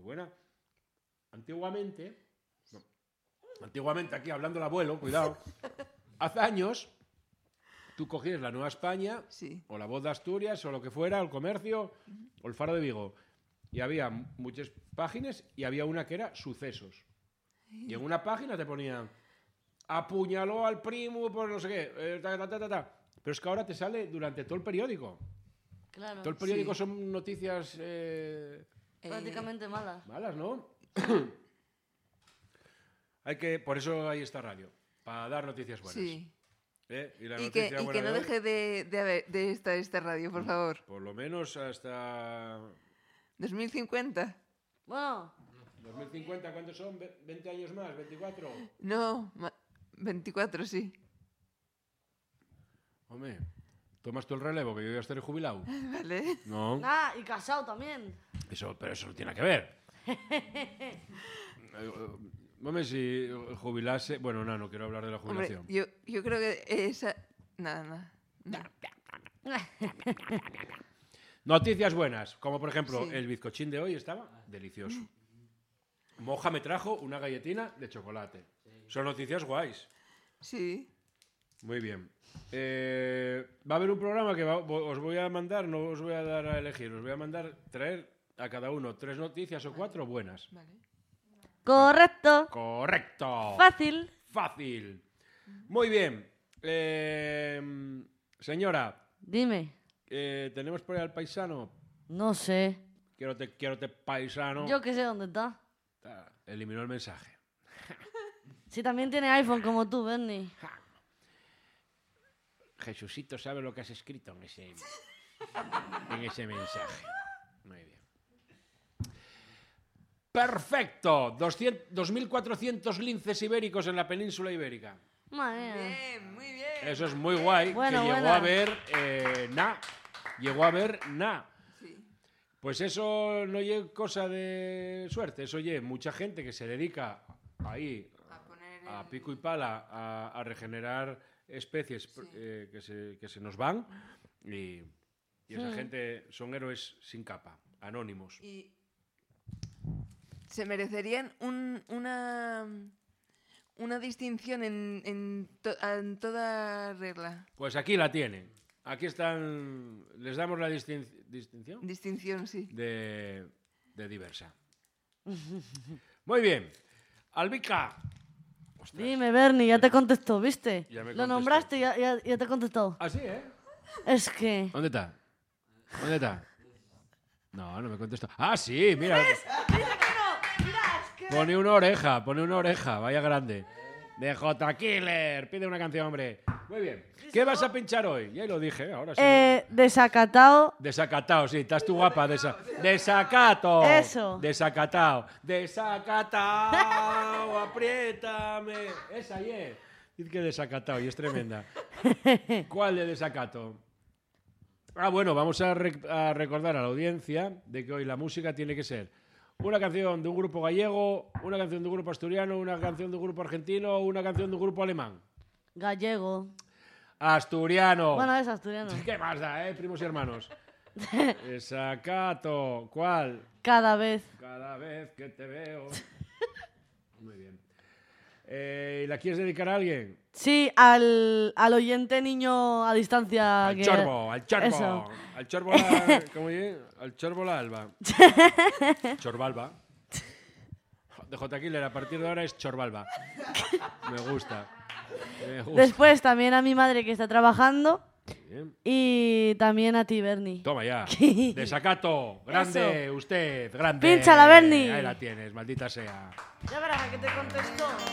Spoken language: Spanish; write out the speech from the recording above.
buena. Antiguamente, aquí hablando el abuelo, cuidado, hace años tú cogías La Nueva España, o La Voz de Asturias, o lo que fuera, El Comercio, o El Faro de Vigo, y había muchas páginas y había una que era sucesos. Y en una página te ponían apuñaló al primo por no sé qué, pero es que ahora te sale durante todo el periódico. Claro. Todo el periódico son noticias prácticamente malas. Malas, ¿no? Por eso hay esta radio, para dar noticias buenas. Sí. Y que no deje de estar esta radio, por favor. Por lo menos hasta... 2050. Bueno. 2050, ¿cuántos son? ¿20 años más? ¿24? No, 24, sí. Hombre, tomas tú el relevo, que yo ya estaré jubilado. Vale. No. Ah, y casado también. Pero eso no tiene que ver. Hombre, si jubilase... Bueno, no quiero hablar de la jubilación. Hombre, yo creo que esa... Nada. Noticias buenas, como por ejemplo el bizcochín de hoy estaba delicioso. Moja me trajo una galletina de chocolate. Son noticias guays. Sí. Muy bien. Va a haber un programa que os voy a mandar, no os voy a dar a elegir, os voy a traer a cada uno 3 noticias o 4 buenas. Vale. Correcto. Correcto. Fácil. Muy bien. Señora. Dime. ¿Tenemos por ahí al paisano? No sé. Quiero te paisano. Yo que sé dónde está. Eliminó el mensaje. Si también tiene iPhone como tú, Bernie. Jesucito sabe lo que has escrito en ese mensaje. Muy bien. Perfecto. 2.400 linces ibéricos en la península ibérica. Bien, muy bien. Eso es muy guay. Bueno, que llegó a ver Llegó a ver Sí. Pues eso no es cosa de suerte. Eso es mucha gente que se dedica ahí a pico y pala a regenerar especies que se nos van y esa gente son héroes sin capa, anónimos. Y se merecerían una distinción en toda regla. Pues aquí la tienen. Aquí están. Les damos la distinción. Distinción, sí. De diversa. Muy bien. Albica. Ostras. Dime, Bernie, ya te contestó, ¿viste? Ya me Lo contestó. nombraste y ya te contestó. Ah, sí, ¿eh? Es que... ¿Dónde está? No me contestó. Ah, sí, mira. ¡Dice que no! Mira, es que... Pone una oreja, vaya grande. De J. Killer. Pide una canción, hombre. Muy bien. ¿Qué vas a pinchar hoy? Ya lo dije, ahora sí. Desacatado. Desacatado, sí, estás tú guapa. Desacato. Eso. Desacatado, apriétame. Esa, Dice que desacatado y es tremenda. ¿Cuál de desacato? Bueno, vamos a recordar a la audiencia de que hoy la música tiene que ser una canción de un grupo gallego, una canción de un grupo asturiano, una canción de un grupo argentino, una canción de un grupo alemán. Gallego. Asturiano. Bueno, es asturiano. ¿Qué más da, primos y hermanos? Desacato. ¿Cuál? Cada vez. Cada vez que te veo. Muy bien. ¿La quieres dedicar a alguien? Sí, al oyente niño a distancia. Al chorbo. Eso. Al chorbo, ¿cómo dice? Al chorbo la alba. Chorbalba. De J. Killer, a partir de ahora es Chorbalba. Me gusta. Después también a mi madre que está trabajando. Bien. Y también a ti, Bernie. Toma ya. Desacato. Grande, Eso. usted. Grande. Pínchala, Bernie. Ahí la tienes, maldita sea. Ya verás a que te contestó.